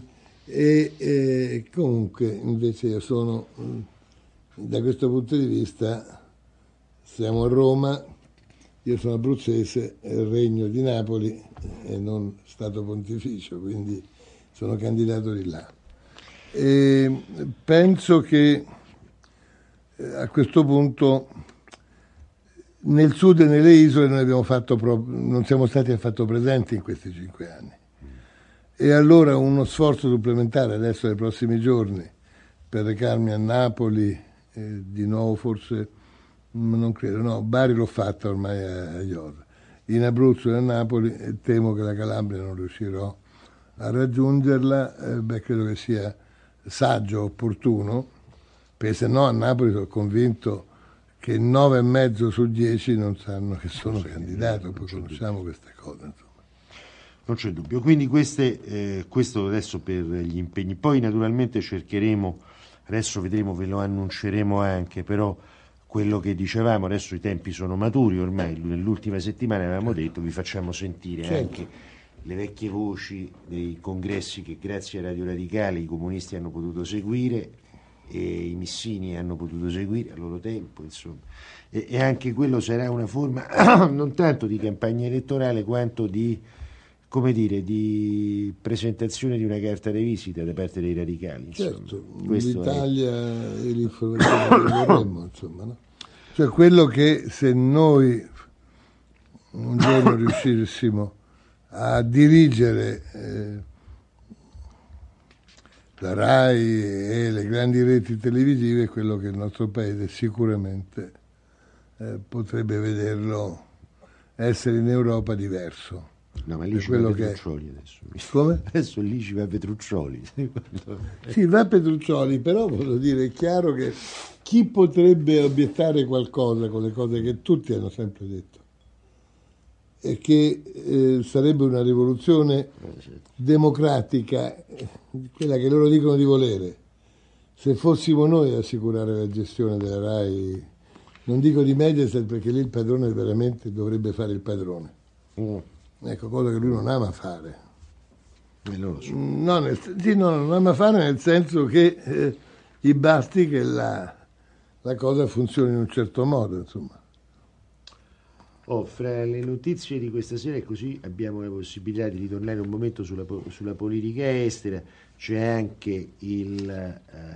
Comunque invece io sono, da questo punto di vista, siamo a Roma, io sono abruzzese, regno di Napoli e non Stato Pontificio, quindi sono candidato di là. E penso che a questo punto nel sud e nelle isole noi non siamo stati affatto presenti in questi 5 anni. E allora uno sforzo supplementare adesso nei prossimi giorni per recarmi a Napoli, di nuovo forse, non credo, no, Bari l'ho fatta ormai a Iosa, in Abruzzo e a Napoli, e temo che la Calabria non riuscirò a raggiungerla, credo che sia saggio, opportuno, perché se no a Napoli sono convinto che 9,5 su 10 non sanno che sono candidato, poi conosciamo queste cose, insomma. Non c'è dubbio, quindi questo adesso per gli impegni, poi naturalmente cercheremo, adesso vedremo, ve lo annunceremo anche, però quello che dicevamo, adesso i tempi sono maturi ormai, nell'ultima settimana avevamo detto vi facciamo sentire anche le vecchie voci dei congressi che grazie ai Radio Radicali i comunisti hanno potuto seguire e i missini hanno potuto seguire a loro tempo, insomma, e anche quello sarà una forma non tanto di campagna elettorale quanto di, come dire, di presentazione di una carta di visita da parte dei radicali, insomma. Certo, l'Italia e l'informazione che vorremmo, insomma, no? Cioè quello che se noi un giorno riuscissimo a dirigere la RAI e le grandi reti televisive, è quello che il nostro paese sicuramente potrebbe vederlo essere in Europa diverso. No, ma lì ci va Petruccioli adesso. Come? Adesso lì ci va Petruccioli. Sì, va Petruccioli, però voglio dire, è chiaro che chi potrebbe obiettare qualcosa con le cose che tutti hanno sempre detto è che sarebbe una rivoluzione democratica, quella che loro dicono di volere, se fossimo noi ad assicurare la gestione della RAI, non dico di Mediaset perché lì il padrone veramente dovrebbe fare il padrone. Ecco, cosa che lui non ama fare. Non lo so. Non ama fare nel senso che gli basti che la cosa funzioni in un certo modo, insomma. Fra le notizie di questa sera, e così abbiamo la possibilità di ritornare un momento sulla politica estera, c'è anche il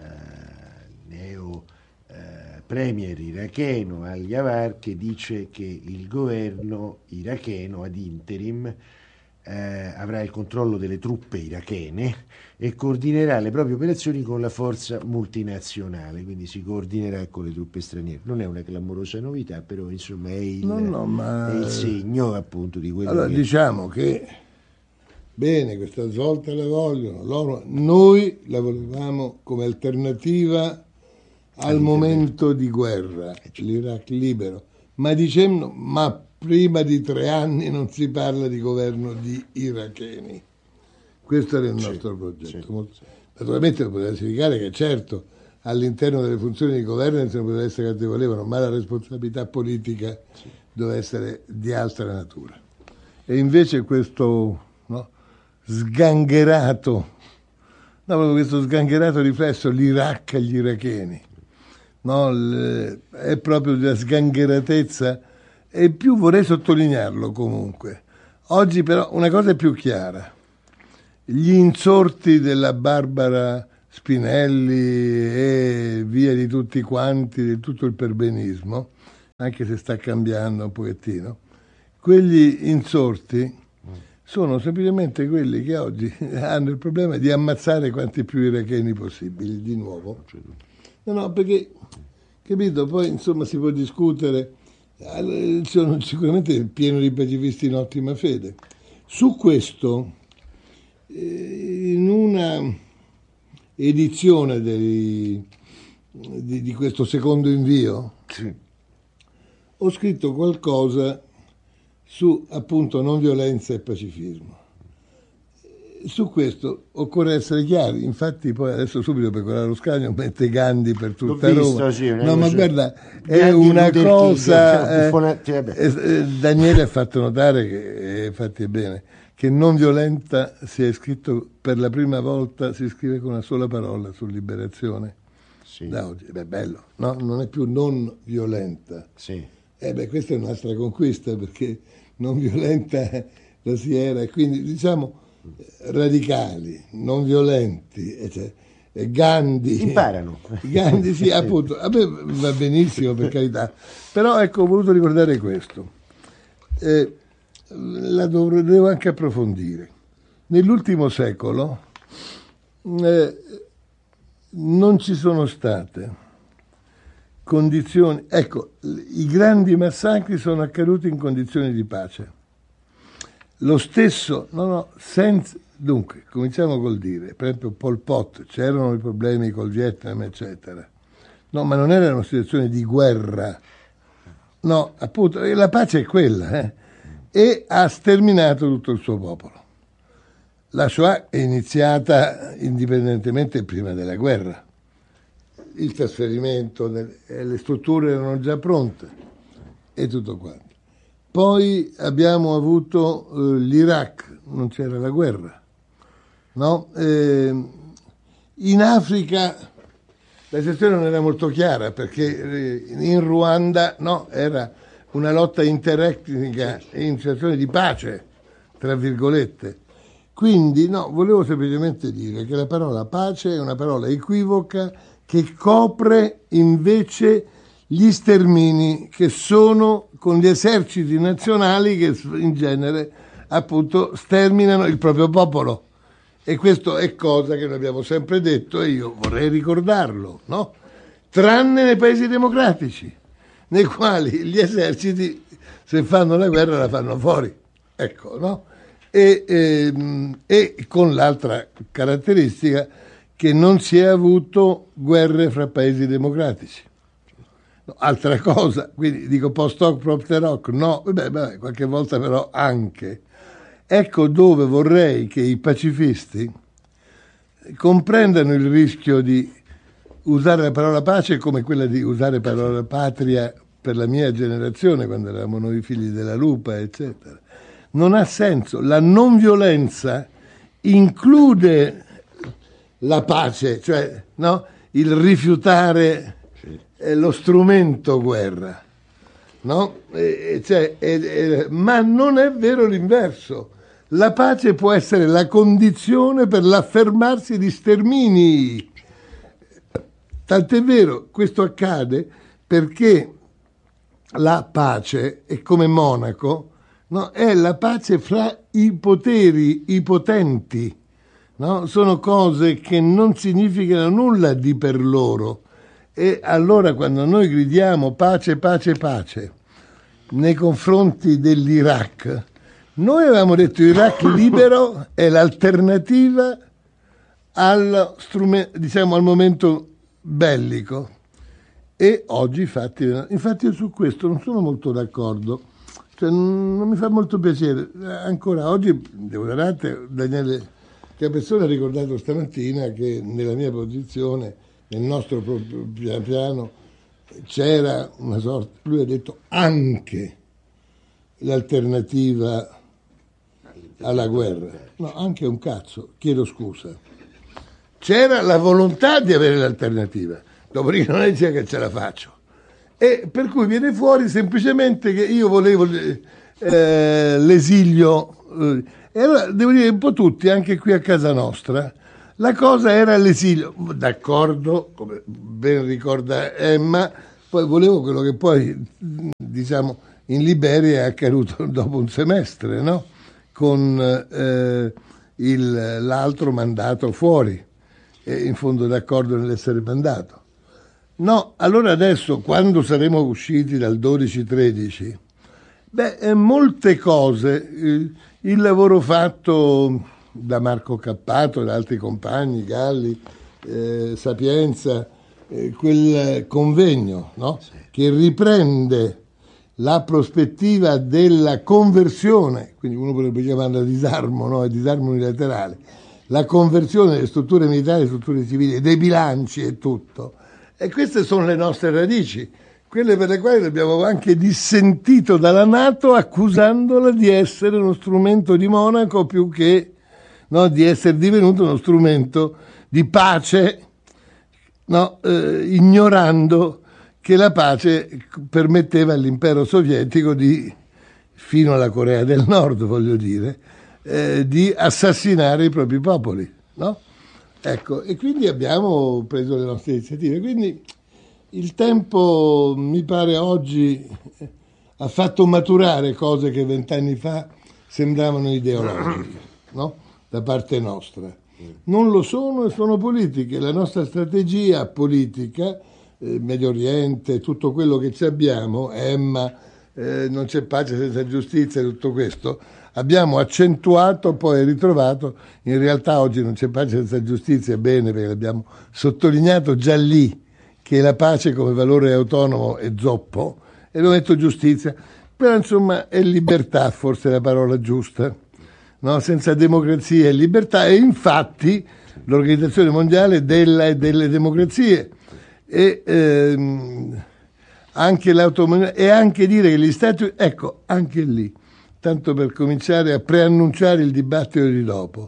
neo premier iracheno Al-Yawar che dice che il governo iracheno ad interim avrà il controllo delle truppe irachene e coordinerà le proprie operazioni con la forza multinazionale, quindi si coordinerà con le truppe straniere. Non è una clamorosa novità, però insomma è il segno appunto di quello allora, diciamo che bene, questa svolta la vogliono, noi la volevamo come alternativa al momento di guerra, l'Iraq libero, ma dicevano, ma prima di 3 anni non si parla di governo di iracheni. Questo era il nostro progetto. Naturalmente poteva significare che certo all'interno delle funzioni di governo se ne poteva essere quante volevano, ma la responsabilità politica doveva essere di altra natura. E invece questo, no, sgangherato, proprio questo sgangherato riflesso, l'Iraq e gli iracheni, no, è proprio della sgangheratezza, e più vorrei sottolinearlo comunque. Oggi però una cosa è più chiara: gli insorti della Barbara Spinelli e via di tutti quanti, di tutto il perbenismo, anche se sta cambiando un pochettino, quegli insorti sono semplicemente quelli che oggi hanno il problema di ammazzare quanti più iracheni possibili, di nuovo. No, perché, capito, poi insomma si può discutere, sono sicuramente pieno di pacifisti in ottima fede. Su questo, in una edizione di questo secondo invio, Sì. ho scritto qualcosa su appunto non violenza e pacifismo. Su questo occorre essere chiari, infatti poi adesso subito Pecoraro Scanio mette Gandhi per tutta L'ho visto, Roma. sì, No, ma guarda, è Gandhi, una Luther King, cosa... vabbè. Daniele ha fatto notare, che infatti è bene, che non violenta si è scritto per la prima volta, si scrive con una sola parola su Liberazione. Sì. Da oggi. Beh, bello, no? Non è più non violenta. Sì. Questa è un'altra conquista, perché non violenta la si era, e quindi diciamo radicali, non violenti, Gandhi. Imparano. Gandhi, sì, appunto, a me va benissimo, per carità, però ecco, ho voluto ricordare questo. Devo anche approfondire. Nell'ultimo secolo non ci sono state condizioni, ecco, i grandi massacri sono accaduti in condizioni di pace. Lo stesso, dunque, cominciamo col dire, per esempio Pol Pot, c'erano i problemi col Vietnam, eccetera. No, ma non era una situazione di guerra. No, appunto, la pace è quella, e ha sterminato tutto il suo popolo. La Shoah è iniziata indipendentemente prima della guerra. Il trasferimento, le strutture erano già pronte e tutto quanto. Poi abbiamo avuto l'Iraq, non c'era la guerra, no? In Africa la situazione non era molto chiara, perché in Ruanda era una lotta interetnica in situazione di pace, tra virgolette. Quindi volevo semplicemente dire che la parola pace è una parola equivoca che copre invece gli stermini che sono con gli eserciti nazionali che in genere appunto sterminano il proprio popolo, e questo è cosa che noi abbiamo sempre detto, e io vorrei ricordarlo, no? Tranne nei paesi democratici, nei quali gli eserciti, se fanno la guerra, la fanno fuori, ecco, no? E con l'altra caratteristica che non si è avuto guerre fra paesi democratici. Altra cosa, quindi dico post hoc propter hoc, no, vabbè, qualche volta però anche. Ecco dove vorrei che i pacifisti comprendano il rischio di usare la parola pace come quella di usare la parola patria per la mia generazione, quando eravamo noi figli della lupa, eccetera. Non ha senso. La non violenza include la pace, cioè il rifiutare lo strumento guerra, no? Ma non è vero l'inverso. La pace può essere la condizione per l'affermarsi di stermini. Tant'è vero, questo accade perché la pace è come Monaco, è la pace fra i poteri, i potenti. No? Sono cose che non significano nulla di per loro, e allora quando noi gridiamo pace, pace, pace nei confronti dell'Iraq, noi avevamo detto Iraq libero è l'alternativa al momento bellico, e oggi infatti io su questo non sono molto d'accordo, cioè non mi fa molto piacere. Ancora oggi devo dare, Daniele, che la persona ha ricordato stamattina che nella mia posizione nel nostro piano c'era una sorta, lui ha detto anche l'alternativa alla guerra. No, anche un cazzo, chiedo scusa. C'era la volontà di avere l'alternativa, dopodiché non è che ce la faccio. E per cui viene fuori semplicemente che io volevo l'esilio, e allora devo dire un po' tutti, anche qui a casa nostra, la cosa era l'esilio, d'accordo, come ben ricorda Emma, poi volevo quello che poi, diciamo, in Liberia è accaduto dopo un semestre, no? Con l'altro mandato fuori, e in fondo d'accordo nell'essere mandato. No, allora adesso, quando saremo usciti dal 12-13, molte cose, il lavoro fatto da Marco Cappato e da altri compagni, Galli, Sapienza, quel convegno, no? Sì. Che riprende la prospettiva della conversione, quindi uno potrebbe chiamarla disarmo, no? È disarmo unilaterale, la conversione delle strutture militari e strutture civili, dei bilanci e tutto. E queste sono le nostre radici, quelle per le quali abbiamo anche dissentito dalla NATO accusandola di essere uno strumento di Monaco più che, no, di essere divenuto uno strumento di pace, no, ignorando che la pace permetteva all'impero sovietico di, fino alla Corea del Nord voglio dire, di assassinare i propri popoli, no? Ecco, e quindi abbiamo preso le nostre iniziative. Quindi il tempo, mi pare, oggi ha fatto maturare cose che 20 anni fa sembravano ideologiche, no? Da parte nostra. Non lo sono e sono politiche. La nostra strategia politica, Medio Oriente, tutto quello che ci abbiamo, Emma, non c'è pace senza giustizia, tutto questo, abbiamo accentuato, poi ritrovato, in realtà oggi non c'è pace senza giustizia, bene, perché l'abbiamo sottolineato già lì, che la pace come valore autonomo è zoppo, e lo metto giustizia, però insomma è libertà, forse è la parola giusta, no? Senza democrazia e libertà, e infatti l'Organizzazione Mondiale della e delle democrazie, e anche l'autonomia, e anche dire che gli Stati, ecco, anche lì, tanto per cominciare a preannunciare il dibattito di dopo.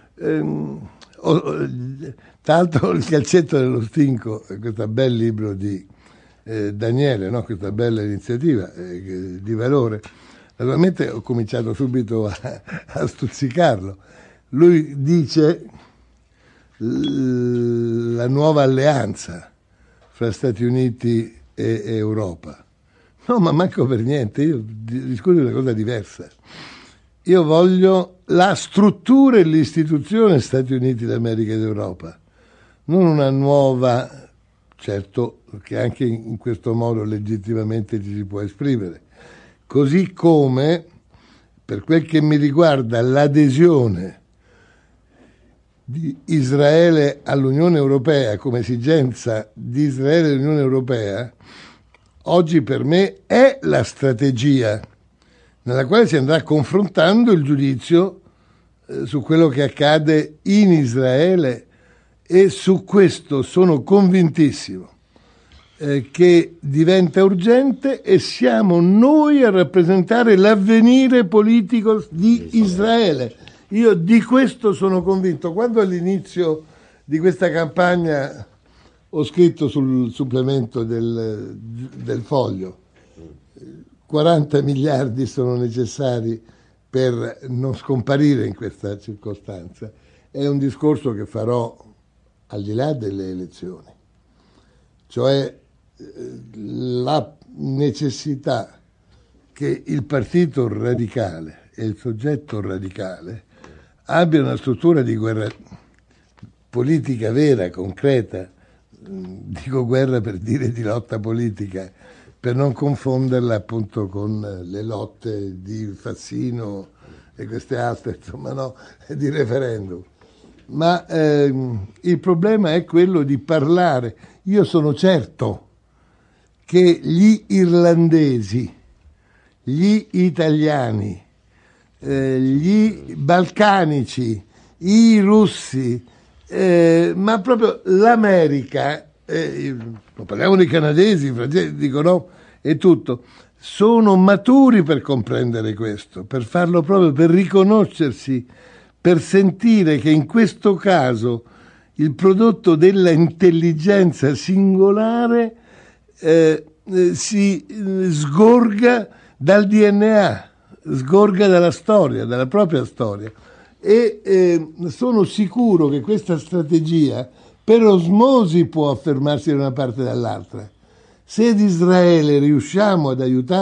Tra l'altro il calcetto dello stinco, questo bel libro di Daniele, no? Questa bella iniziativa di valore. Naturalmente ho cominciato subito a stuzzicarlo. Lui dice la nuova alleanza fra Stati Uniti e Europa. No, ma manco per niente, io discuto una cosa diversa. Io voglio la struttura e l'istituzione Stati Uniti d'America ed Europa, non una nuova, certo che anche in questo modo legittimamente ci si può esprimere, così come, per quel che mi riguarda, l'adesione di Israele all'Unione Europea come esigenza di Israele all'Unione Europea, oggi per me è la strategia nella quale si andrà confrontando il giudizio su quello che accade in Israele, e su questo sono convintissimo che diventa urgente, e siamo noi a rappresentare l'avvenire politico di Israele. Io di questo sono convinto. Quando all'inizio di questa campagna ho scritto sul supplemento del Foglio 40 miliardi sono necessari per non scomparire in questa circostanza, è un discorso che farò al di là delle elezioni, cioè la necessità che il partito radicale e il soggetto radicale abbia una struttura di guerra politica vera, concreta, dico guerra per dire di lotta politica, per non confonderla appunto con le lotte di Fassino e queste altre, insomma, no, di referendum. Ma il problema è quello di parlare. Io sono certo che gli irlandesi, gli italiani, gli balcanici, i russi, ma proprio l'America parliamo dei canadesi, i francesi, dicono e tutto. Sono maturi per comprendere questo, per farlo proprio, per riconoscersi, per sentire che in questo caso il prodotto della intelligenza singolare si sgorga dal DNA, sgorga dalla storia, dalla propria storia. E sono sicuro che questa strategia per osmosi può affermarsi da una parte e dall'altra. Se ad Israele riusciamo ad aiutare